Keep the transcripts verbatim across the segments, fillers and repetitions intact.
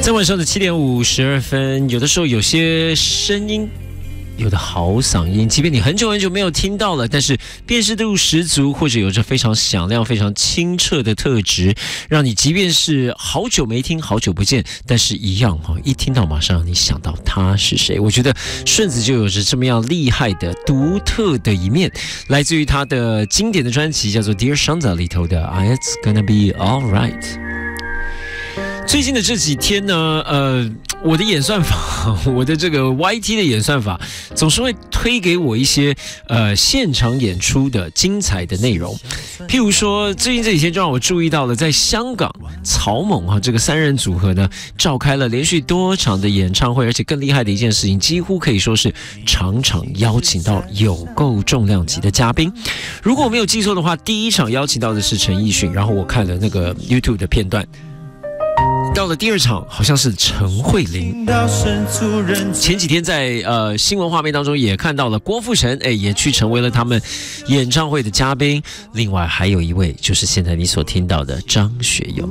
在晚上的七点五十二分，有的时候有些声音，有的好嗓音，即便你很久很久没有听到了，但是辨识度十足，或者有着非常响亮、非常清澈的特质，让你即便是好久没听、好久不见，但是一样哈，一听到马上让你想到他是谁。我觉得顺子就有着这么样厉害的、独特的一面，来自于他的经典的专辑叫做《Dear Shanta》里头的 "It's Gonna Be Alright"。最近的这几天呢，呃，我的演算法，我的这个 Y T 的演算法，总是会推给我一些呃现场演出的精彩的内容。譬如说，最近这几天就让我注意到了，在香港草蜢哈这个三人组合呢，召开了连续多场的演唱会，而且更厉害的一件事情，几乎可以说是场场邀请到有够重量级的嘉宾。如果我没有记错的话，第一场邀请到的是陈奕迅，然后我看了那个 YouTube 的片段。到了第二场，好像是陈慧琳。前几天在呃新闻画面当中也看到了郭富城，哎，也去成为了他们演唱会的嘉宾。另外还有一位就是现在你所听到的张学友。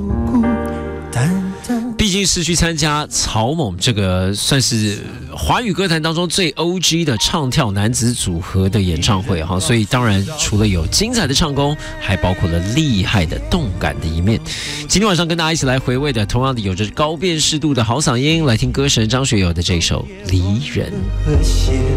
毕竟是去参加草蜢这个算是华语歌坛当中最 O G 的唱跳男子组合的演唱会哈，所以当然除了有精彩的唱功，还包括了厉害的动感的一面。今天晚上跟大家一起来回味的，同样的有着高辨识度的好嗓音，来听歌神张学友的这首《离人》。